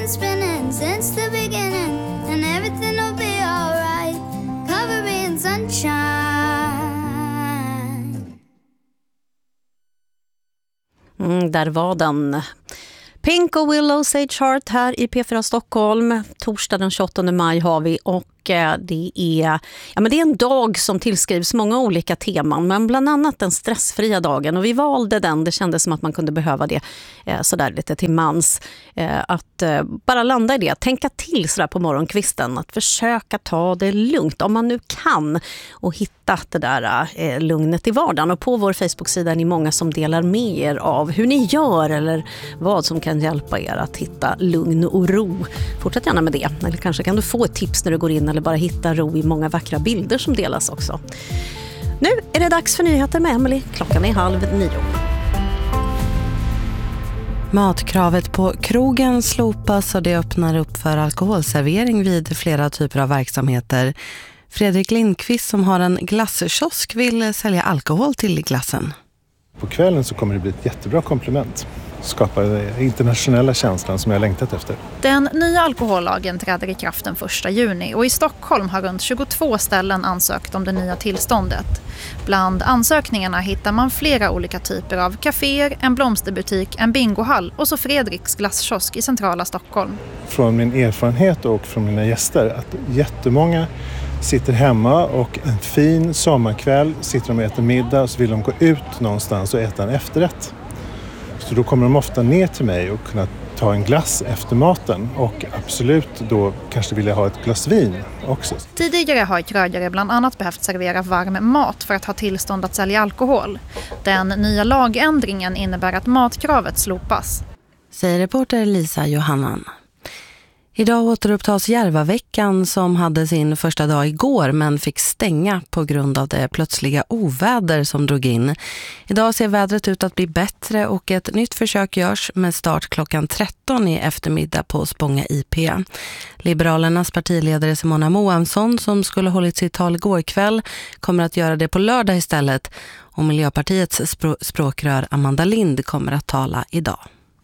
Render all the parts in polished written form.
been spinning since the beginning, and everything will be alright. Cover me in sunshine. Där var den. Pink och Willow Sage Heart här i P4 Stockholm. Torsdag den 28 maj har vi, och det är en dag som tillskrivs många olika teman, men bland annat den stressfria dagen, och vi valde den. Det kändes som att man kunde behöva det sådär lite till mans, att bara landa i det, tänka till sådär på morgonkvisten, att försöka ta det lugnt om man nu kan, och hitta det där lugnet i vardagen. Och på vår Facebook-sida är ni många som delar med er av hur ni gör eller vad som kan hjälpa er att hitta lugn och ro. Fortsätt gärna med det, eller kanske kan du få ett tips när du går in, eller bara hitta ro i många vackra bilder som delas också. Nu är det dags för nyheter med Emily. Klockan är 8:30. Matkravet på krogen slopas och det öppnar upp för alkoholservering vid flera typer av verksamheter. Fredrik Lindqvist som har en glasskiosk vill sälja alkohol till glassen. På kvällen så kommer det bli ett jättebra komplement. Skapa den internationella känslan som jag längtat efter. Den nya alkohollagen träder i kraft den 1 juni och i Stockholm har runt 22 ställen ansökt om det nya tillståndet. Bland ansökningarna hittar man flera olika typer av kaféer, en blomsterbutik, en bingohall och så Fredriks glasskiosk i centrala Stockholm. Från min erfarenhet och från mina gäster att jättemånga sitter hemma och en fin sommarkväll sitter de och äter middag och så vill de gå ut någonstans och äta en efterrätt. Så då kommer de ofta ner till mig och kunna ta en glass efter maten och absolut då kanske vilja ha ett glas vin också. Tidigare har krögare bland annat behövt servera varm mat för att ha tillstånd att sälja alkohol. Den nya lagändringen innebär att matkravet slopas. Säger reporter Lisa Johannan. Idag återupptas Järvaveckan som hade sin första dag igår men fick stänga på grund av det plötsliga oväder som drog in. Idag ser vädret ut att bli bättre och ett nytt försök görs med start klockan 13 i eftermiddag på Spånga IP. Liberalernas partiledare Simona Moamsson som skulle hållit sitt tal igår kväll kommer att göra det på lördag istället, och Miljöpartiets språkrör Amanda Lind kommer att tala idag.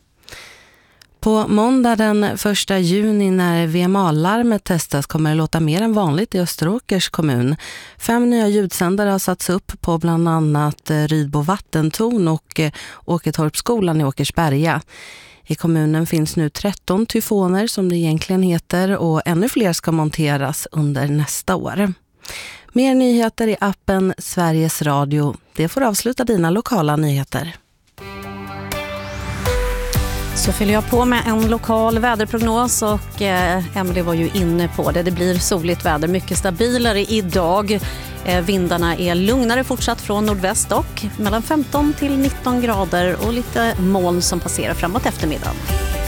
På måndag den 1 juni när VMA-larmet testas kommer det låta mer än vanligt i Österåkers kommun. 5 nya ljudsändare har satts upp på bland annat Rydbo vattentorn och Åkertorpsskolan i Åkersberga. I kommunen finns nu 13 tyfoner som det egentligen heter, och ännu fler ska monteras under nästa år. Mer nyheter i appen Sveriges Radio. Det får avsluta dina lokala nyheter. Så fyller jag på med en lokal väderprognos, och Emily var ju inne på det. Det blir soligt väder, mycket stabilare idag. Vindarna är lugnare fortsatt från nordväst och mellan 15 till 19 grader och lite moln som passerar framåt eftermiddagen.